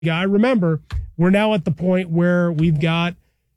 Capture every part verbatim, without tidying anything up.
guy. Remember, we're now at the point where we've got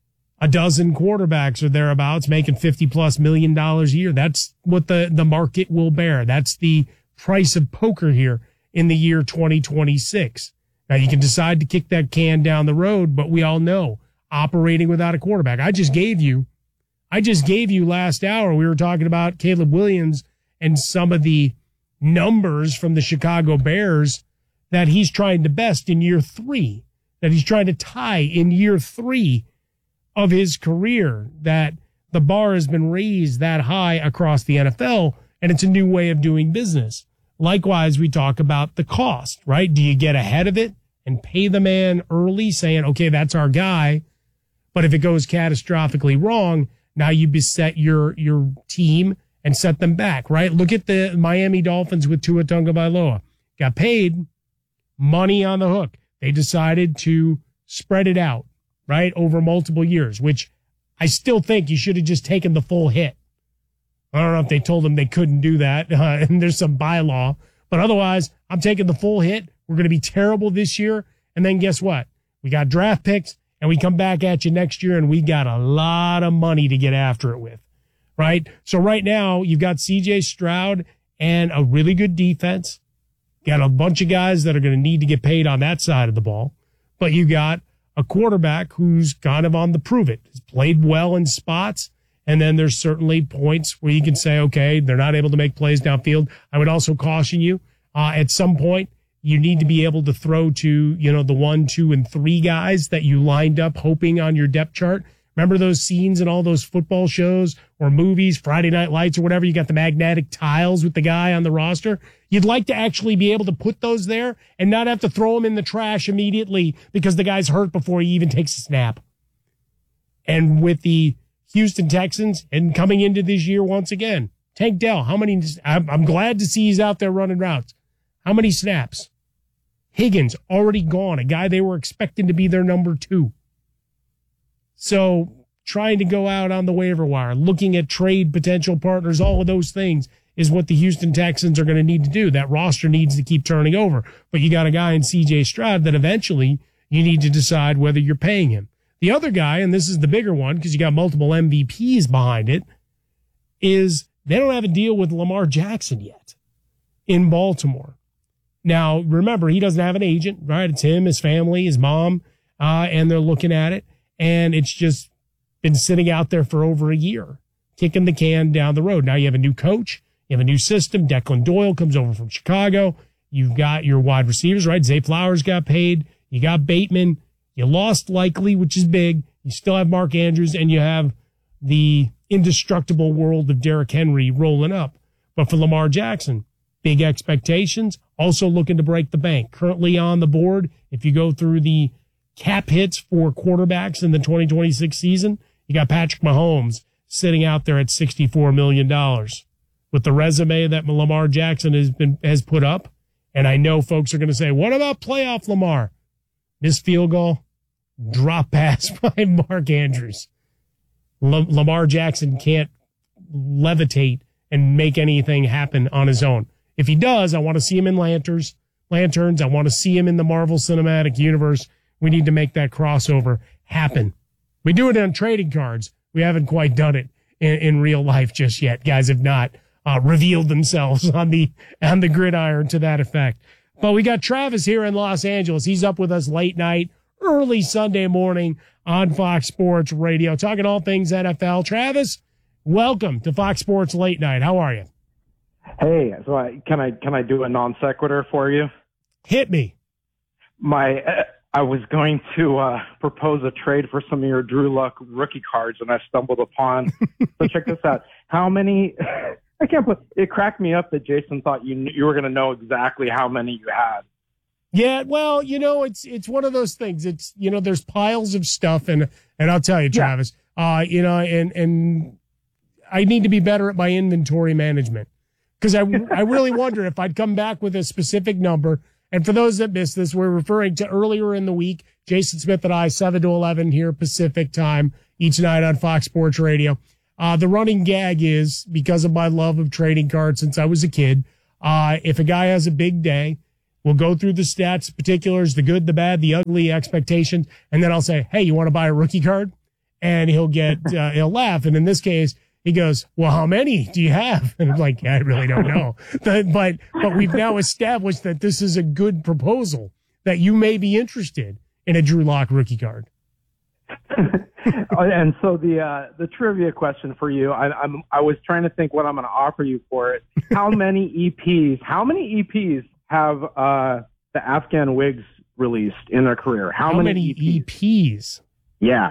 a dozen quarterbacks or thereabouts making fifty plus million dollars a year. That's what the, the market will bear. That's the price of poker here in the year twenty twenty-six. Now, you can decide to kick that can down the road, but we all know operating without a quarterback. I just gave you, I just gave you last hour, we were talking about Caleb Williams and some of the numbers from the Chicago Bears that he's trying to best in year three, that he's trying to tie in year three of his career, that the bar has been raised that high across the N F L, and it's a new way of doing business. Likewise, we talk about the cost, right? Do you get ahead of it and pay the man early, saying, okay, that's our guy, but if it goes catastrophically wrong, now you beset your your team and set them back, right? Look at the Miami Dolphins with Tua Tagovailoa. Got paid, money on the hook. They decided to spread it out, right, over multiple years, which I still think you should have just taken the full hit. I don't know if they told them they couldn't do that, uh, and there's some bylaw, but otherwise, I'm taking the full hit. We're going to be terrible this year, and then guess what? We got draft picks, and we come back at you next year, and we got a lot of money to get after it with, right? So right now, you've got C J Stroud and a really good defense. Got a bunch of guys that are going to need to get paid on that side of the ball, but you got a quarterback who's kind of on the prove it. He's played well in spots. And then there's certainly points where you can say, okay, they're not able to make plays downfield. I would also caution you, uh, at some point, you need to be able to throw to, you know, the one, two, and three guys that you lined up hoping on your depth chart. Remember those scenes in all those football shows or movies, Friday Night Lights or whatever? You got the magnetic tiles with the guy on the roster. You'd like to actually be able to put those there and not have to throw them in the trash immediately because the guy's hurt before he even takes a snap. And with the Houston Texans and coming into this year once again, Tank Dell, how many, I'm, I'm glad to see he's out there running routes. How many snaps? Higgins already gone, a guy they were expecting to be their number two. So trying to go out on the waiver wire, looking at trade potential partners, all of those things is what the Houston Texans are going to need to do. That roster needs to keep turning over. But you got a guy in C J Stroud that eventually you need to decide whether you're paying him. The other guy, and this is the bigger one because you got multiple M V Ps behind it, is they don't have a deal with Lamar Jackson yet in Baltimore. Now, remember, he doesn't have an agent, right? It's him, his family, his mom, uh, and they're looking at it. And it's just been sitting out there for over a year, kicking the can down the road. Now you have a new coach. You have a new system. Declan Doyle comes over from Chicago. You've got your wide receivers, right? Zay Flowers got paid. You got Bateman. You lost Likely, which is big. You still have Mark Andrews, and you have the indestructible world of Derrick Henry rolling up. But for Lamar Jackson, big expectations, also looking to break the bank. Currently on the board, if you go through the cap hits for quarterbacks in the twenty twenty-six season, you got Patrick Mahomes sitting out there at sixty-four million dollars. With the resume that Lamar Jackson has been has put up, and I know folks are going to say, what about playoff Lamar? Missed field goal, drop pass by Mark Andrews. L- Lamar Jackson can't levitate and make anything happen on his own. If he does, I want to see him in lanterns. Lanterns. I want to see him in the Marvel Cinematic Universe. We need to make that crossover happen. We do it on trading cards. We haven't quite done it in, in real life just yet. Guys have not uh, revealed themselves on the on the gridiron to that effect. But we got Travis here in Los Angeles. He's up with us late night, early Sunday morning on Fox Sports Radio, talking all things N F L. Travis, welcome to Fox Sports Late Night. How are you? Hey, so I, can I can I do a non sequitur for you? Hit me. My uh, I was going to uh, propose a trade for some of your Drew Luck rookie cards, and I stumbled upon. So check this out. How many? I can't put. It cracked me up that Jason thought you you were going to know exactly how many you had. Yeah, well, you know, it's it's one of those things. It's, you know, there's piles of stuff, and and I'll tell you, Travis, yeah. uh, you know, and and I need to be better at my inventory management. Because I, I really wonder if I'd come back with a specific number. And for those that missed this, we're referring to earlier in the week, Jason Smith and I, seven to eleven here Pacific time, each night on Fox Sports Radio. Uh, the running gag is, because of my love of trading cards since I was a kid, uh, if a guy has a big day, We'll go through the stats, particulars, the good, the bad, the ugly, expectations, and then I'll say, hey, you want to buy a rookie card? And he'll get, uh, he'll laugh. And in this case, he goes, well, how many do you have? And I'm like, yeah, I really don't know. but, but, but we've now established that this is a good proposal, that you may be interested in a Drew Lock rookie card. And so the uh, the trivia question for you, I, I'm I was trying to think what I'm going to offer you for it. How many E Ps? How many E Ps have uh, the Afghan Wigs released in their career? How, How many, many E Ps? E Ps? Yeah,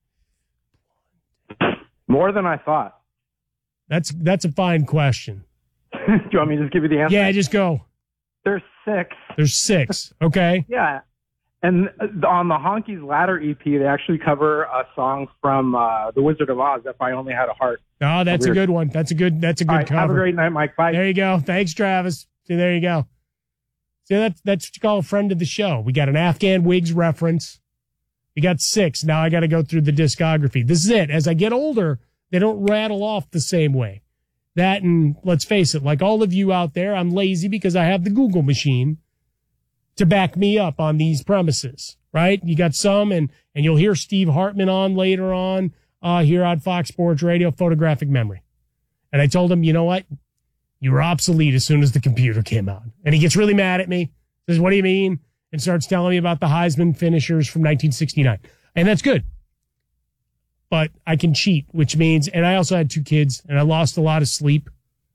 more than I thought. That's that's a fine question. Do you want me to just give you the answer? Yeah, just go. There's six. There's six. Okay. Yeah. And on the Honkies Ladder E P, they actually cover a song from uh, The Wizard of Oz, If I Only Had a Heart. Oh, that's a, a good one. That's a good. That's a good All right, cover. Have a great night, Mike. Bye. There you go. Thanks, Travis. See, there you go. See, that's that's what you call a friend of the show. We got an Afghan Wigs reference. We got six. Now I got to go through the discography. This is it. As I get older, they don't rattle off the same way. That, and let's face it, like all of you out there, I'm lazy because I have the Google machine to back me up on these premises, right? You got some, and, and you'll hear Steve Hartman on later on uh, here on Fox Sports Radio, Photographic Memory. And I told him, you know what? You were obsolete as soon as the computer came out. And he gets really mad at me, says, what do you mean? And starts telling me about the Heisman finishers from nineteen sixty-nine. And that's good. But I can cheat, which means, and I also had two kids, and I lost a lot of sleep.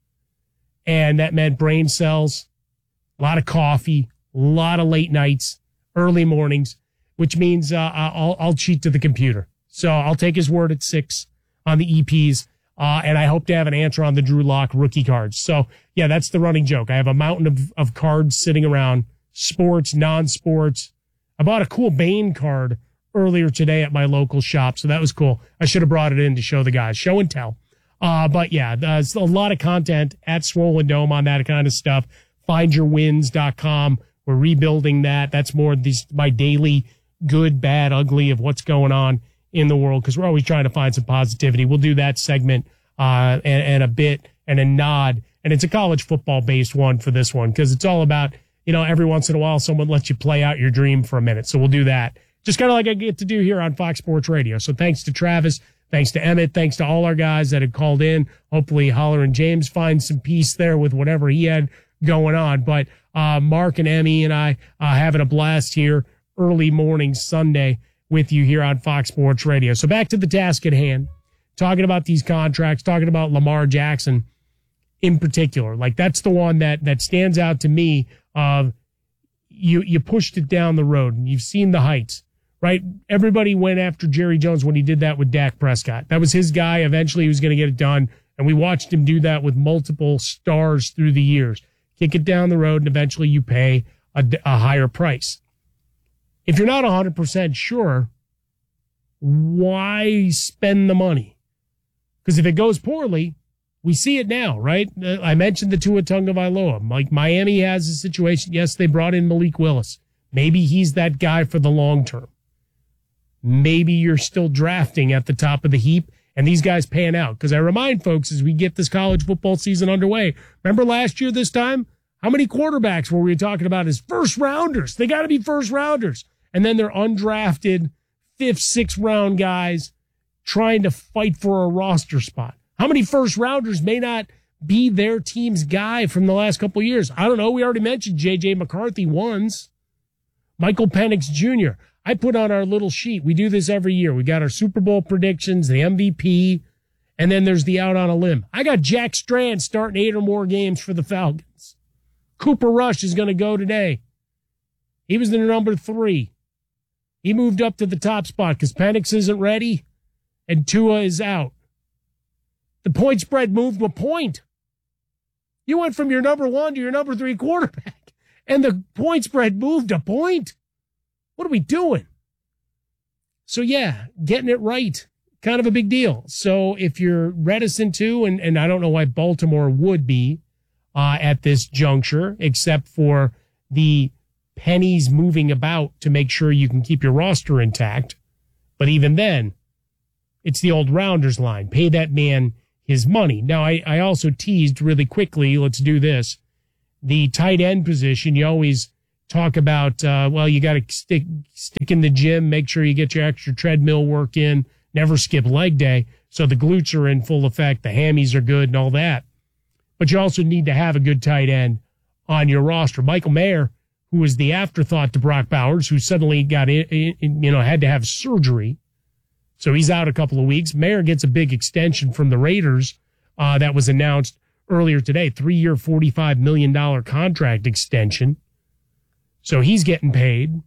And that meant brain cells, a lot of coffee, a lot of late nights, early mornings, which means uh, I'll, I'll cheat to the computer. So I'll take his word at six on the E Ps, uh, and I hope to have an answer on the Drew Lock rookie cards. So, yeah, that's the running joke. I have a mountain of, of cards sitting around, sports, non-sports. I bought a cool Bane card earlier today at my local shop, so that was cool. I should have brought it in to show the guys. Show and tell. Uh, but, yeah, there's a lot of content at Swollen Dome on that kind of stuff. find your wins dot com. We're rebuilding that. That's more these my daily good, bad, ugly of what's going on in the world, because we're always trying to find some positivity. We'll do that segment uh, and, and a bit and a nod. And it's a college football-based one for this one, because it's all about, you know, every once in a while someone lets you play out your dream for a minute. So we'll do that. Just kind of like I get to do here on Fox Sports Radio. So thanks to Travis. Thanks to Emmett. Thanks to all our guys that had called in. Hopefully Holler and James find some peace there with whatever he had going on. But uh, Mark and Emmy and I uh, having a blast here early morning Sunday with you here on Fox Sports Radio. So back to the task at hand, talking about these contracts, talking about Lamar Jackson in particular. Like, that's the one that, that stands out to me of you, you pushed it down the road and you've seen the heights, right? Everybody went after Jerry Jones when he did that with Dak Prescott. That was his guy. Eventually he was going to get it done. And we watched him do that with multiple stars through the years. Kick it down the road and eventually you pay a, a higher price. If you're not one hundred percent sure, why spend the money? Because if it goes poorly, we see it now, right? I mentioned the Tua Tagovailoa. Like, Miami has a situation. Yes, they brought in Malik Willis. Maybe he's that guy for the long term. Maybe you're still drafting at the top of the heap and these guys pan out. Because I remind folks, as we get this college football season underway, remember last year this time? How many quarterbacks were we talking about as first rounders? They got to be first rounders. And then they're undrafted fifth, sixth round guys trying to fight for a roster spot. How many first rounders may not be their team's guy from the last couple of years? I don't know. We already mentioned J J McCarthy once. Michael Penix Junior I put on our little sheet. We do this every year. We got our Super Bowl predictions, the M V P, and then there's the out on a limb. I got Jack Strand starting eight or more games for the Falcons. Cooper Rush is going to go today. He was the number three. He moved up to the top spot because Penix isn't ready and Tua is out. The point spread moved a point. You went from your number one to your number three quarterback, and the point spread moved a point. What are we doing? So, yeah, getting it right, kind of a big deal. So if you're reticent to, and, and I don't know why Baltimore would be uh, at this juncture, except for the pennies moving about to make sure you can keep your roster intact. But even then, it's the old Rounders line. Pay that man his money. Now, I, I also teased really quickly, let's do this. The tight end position, you always talk about, uh, well, you got to stick stick in the gym, make sure you get your extra treadmill work in, never skip leg day. So the glutes are in full effect, the hammies are good and all that. But you also need to have a good tight end on your roster. Michael Mayer, who was the afterthought to Brock Bowers, who suddenly got in, in, you know, had to have surgery. So he's out a couple of weeks. Mayer gets a big extension from the Raiders uh, that was announced earlier today, three-year, forty-five million dollars contract extension. So he's getting paid.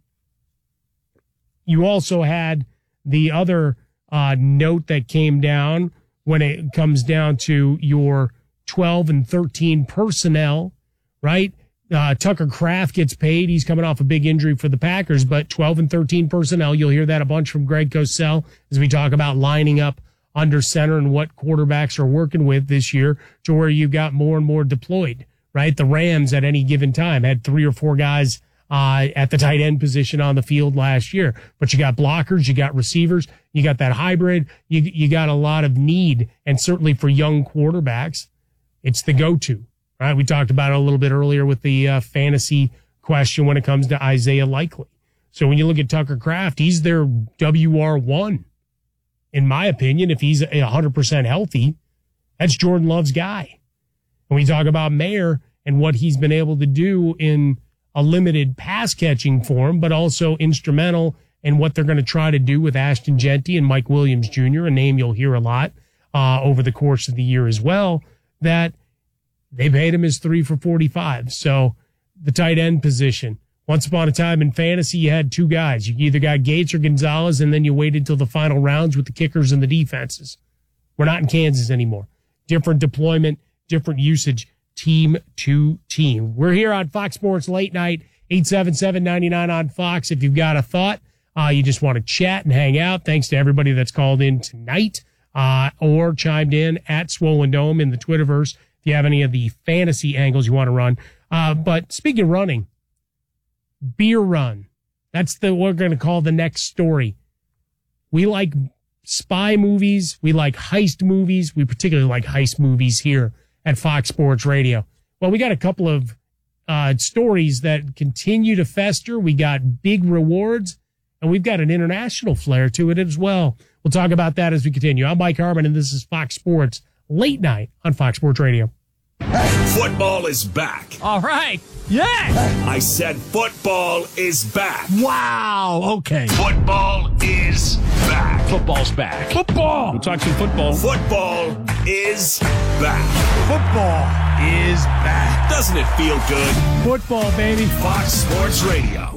You also had the other uh, note that came down when it comes down to your twelve and thirteen personnel, right? Uh, Tucker Kraft gets paid. He's coming off a big injury for the Packers, but twelve and thirteen personnel, you'll hear that a bunch from Greg Cosell as we talk about lining up under center and what quarterbacks are working with this year to where you got more and more deployed, right? The Rams at any given time had three or four guys uh, at the tight end position on the field last year, but you got blockers, you got receivers, you got that hybrid, you, you got a lot of need, and certainly for young quarterbacks, it's the go-to. Right, we talked about it a little bit earlier with the uh, fantasy question when it comes to Isaiah Likely. So when you look at Tucker Kraft, he's their W R one. In my opinion, if he's one hundred percent healthy, that's Jordan Love's guy. When we talk about Mayer and what he's been able to do in a limited pass-catching form, but also instrumental in what they're going to try to do with Ashton Genty and Mike Williams Junior, a name you'll hear a lot uh, over the course of the year as well, that they paid him his three for forty-five. So the tight end position. Once upon a time in fantasy, you had two guys. You either got Gates or Gonzalez, and then you waited till the final rounds with the kickers and the defenses. We're not in Kansas anymore. Different deployment, different usage, team to team. We're here on Fox Sports Late Night, eight seven seven, nine nine on Fox. If you've got a thought, uh, you just want to chat and hang out. Thanks to everybody that's called in tonight uh, or chimed in at Swollen Dome in the Twitterverse. If you have any of the fantasy angles you want to run. Uh, but speaking of running, beer run. That's the, what we're going to call the next story. We like spy movies. We like heist movies. We particularly like heist movies here at Fox Sports Radio. Well, we got a couple of uh, stories that continue to fester. We got big rewards, and we've got an international flair to it as well. We'll talk about that as we continue. I'm Mike Harmon, and this is Fox Sports Late Night on Fox Sports Radio. Football is back. All right. Yeah. I said football is back. Wow. Okay. Football is back. Football's back. Football. We'll talk some football. Football is back. Football is back. Doesn't it feel good? Football, baby. Fox Sports Radio.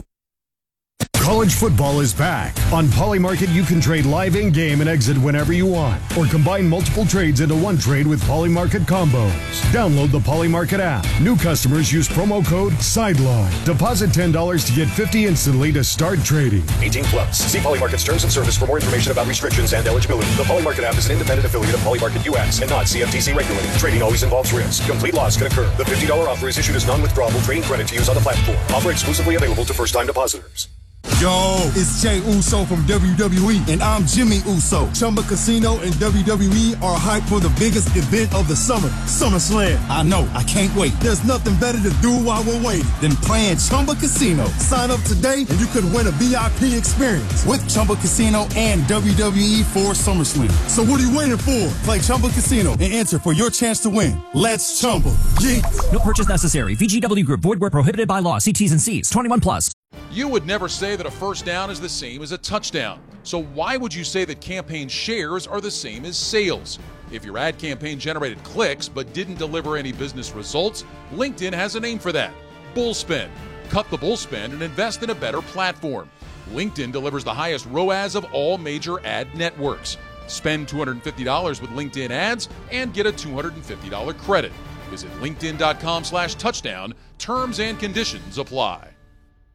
College football is back. On Polymarket, you can trade live in-game and exit whenever you want, or combine multiple trades into one trade with Polymarket combos. Download the Polymarket app. New customers use promo code SIDELINE. Deposit ten dollars to get fifty dollars instantly to start trading. eighteen plus. See Polymarket's terms and service for more information about restrictions and eligibility. The Polymarket app is an independent affiliate of Polymarket U S and not C F T C regulated. Trading always involves risk. Complete loss can occur. The fifty dollars offer is issued as non-withdrawable trading credit to use on the platform. Offer exclusively available to first-time depositors. Yo, it's Jay Uso from W W E, and I'm Jimmy Uso. Chumba Casino and W W E are hyped for the biggest event of the summer, SummerSlam. I know, I can't wait. There's nothing better to do while we're waiting than playing Chumba Casino. Sign up today, and you could win a V I P experience with Chumba Casino and W W E for SummerSlam. So what are you waiting for? Play Chumba Casino and enter for your chance to win. Let's Chumba. Yeah. No purchase necessary. V G W Group. Void where prohibited by law. See T's and C's. twenty-one plus. You would never say that a first down is the same as a touchdown. So why would you say that campaign shares are the same as sales? If your ad campaign generated clicks but didn't deliver any business results, LinkedIn has a name for that. Bullspend. Cut the bullspend and invest in a better platform. LinkedIn delivers the highest R O A S of all major ad networks. Spend two hundred fifty dollars with LinkedIn ads and get a two hundred fifty dollars credit. Visit linkedin.com slash touchdown. Terms and conditions apply.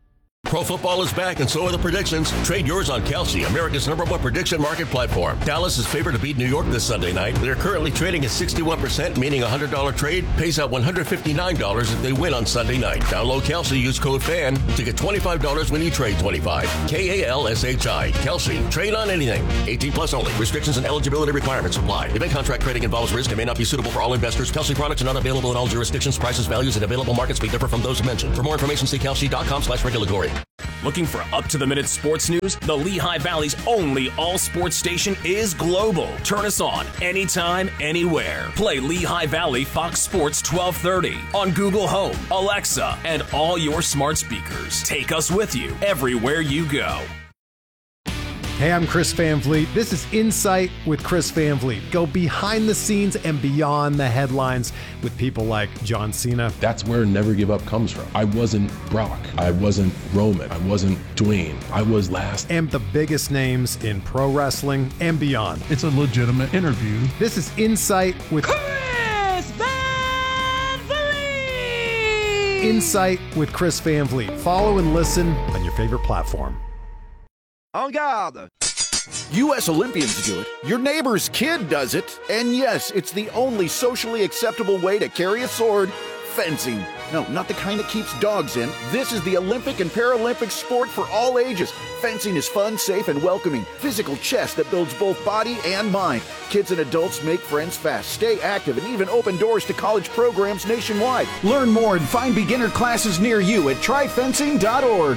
Pro football is back, and so are the predictions. Trade yours on Kalshi, America's number one prediction market platform. Dallas is favored to beat New York this Sunday night. They're currently trading at sixty-one percent, meaning a one hundred dollars trade pays out one hundred fifty-nine dollars if they win on Sunday night. Download Kalshi, use code FAN to get twenty-five dollars when you trade twenty-five. K A L S H I. Kalshi. Trade on anything. eighteen plus only. Restrictions and eligibility requirements apply. Event contract trading involves risk and may not be suitable for all investors. Kalshi products are not available in all jurisdictions. Prices, values, and available markets may differ from those mentioned. For more information, see kalshi.com slash regulatory. Looking for up-to-the-minute sports news? The Lehigh Valley's only all-sports station is global. Turn us on anytime, anywhere. Play Lehigh Valley Fox Sports twelve thirty on Google Home, Alexa, and all your smart speakers. Take us with you everywhere you go. Hey, I'm Chris Van Vliet. This is Insight with Chris Van Vliet. Go behind the scenes and beyond the headlines with people like John Cena. That's where Never Give Up comes from. I wasn't Brock. I wasn't Roman. I wasn't Dwayne. I was last. And the biggest names in pro wrestling and beyond. It's a legitimate interview. This is Insight with Chris Van Vliet. Insight with Chris Van Vliet. Follow and listen on your favorite platform. En garde! U S Olympians do it, your neighbor's kid does it, and yes, it's the only socially acceptable way to carry a sword, fencing. No, not the kind that keeps dogs in. This is the Olympic and Paralympic sport for all ages. Fencing is fun, safe, and welcoming. Physical chess that builds both body and mind. Kids and adults make friends fast, stay active, and even open doors to college programs nationwide. Learn more and find beginner classes near you at try fencing dot org.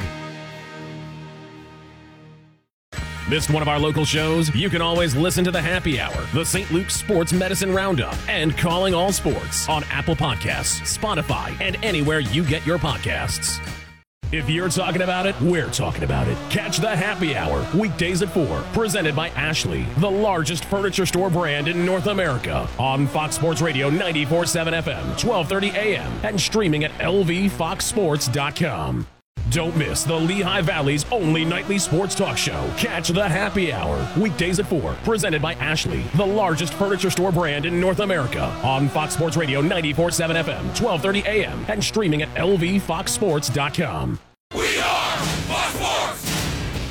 Missed one of our local shows? You can always listen to The Happy Hour, the Saint Luke's Sports Medicine Roundup, and Calling All Sports on Apple Podcasts, Spotify, and anywhere you get your podcasts. If you're talking about it, we're talking about it. Catch The Happy Hour, weekdays at four, presented by Ashley, the largest furniture store brand in North America, on Fox Sports Radio ninety-four point seven F M, twelve thirty A M, and streaming at L V fox sports dot com. Don't miss the Lehigh Valley's only nightly sports talk show. Catch The Happy Hour, weekdays at four, presented by Ashley, the largest furniture store brand in North America, on Fox Sports Radio ninety-four point seven F M, twelve thirty A M, and streaming at L V fox sports dot com. We are Fox Sports!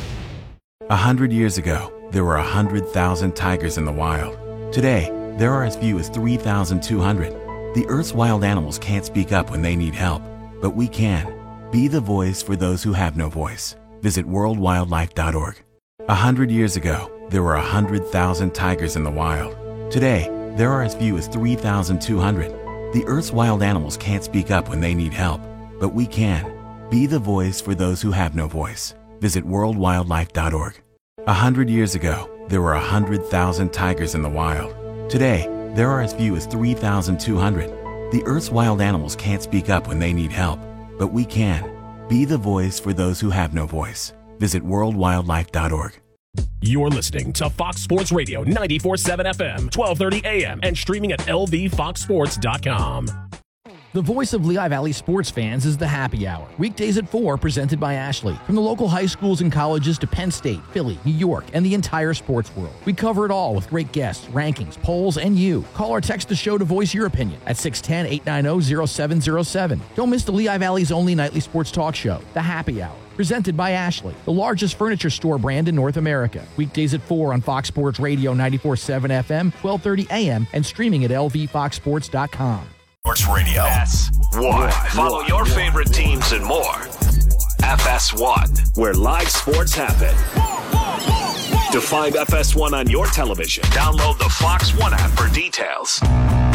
A hundred years ago, there were a hundred thousand tigers in the wild. Today, there are as few as three thousand two hundred. The Earth's wild animals can't speak up when they need help, but we can. Be the voice for those who have no voice. Visit world wildlife dot org. A hundred years ago, there were a hundred thousand tigers in the wild. Today, there are as few as three thousand two hundred. The Earth's wild animals can't speak up when they need help, but we can. Be the voice for those who have no voice. Visit world wildlife dot org. A hundred years ago, there were a hundred thousand tigers in the wild. Today, there are as few as three thousand two hundred. The Earth's wild animals can't speak up when they need help, but we can. Be the voice for those who have no voice. Visit world wildlife dot org. You're listening to Fox Sports Radio ninety-four point seven F M, twelve thirty A M, and streaming at L V fox sports dot com. The voice of Lehigh Valley sports fans is The Happy Hour, weekdays at four, presented by Ashley. From the local high schools and colleges to Penn State, Philly, New York, and the entire sports world. We cover it all with great guests, rankings, polls, and you. Call or text the show to voice your opinion at six one zero, eight nine zero, zero seven zero seven. Don't miss the Lehigh Valley's only nightly sports talk show, The Happy Hour, presented by Ashley, the largest furniture store brand in North America. Weekdays at four on Fox Sports Radio ninety-four point seven F M, twelve thirty A M, and streaming at L V fox sports dot com. Sports Radio. S one. Follow your favorite teams and more. F S one, where live sports happen. To find F S one on your television, download the Fox One app for details.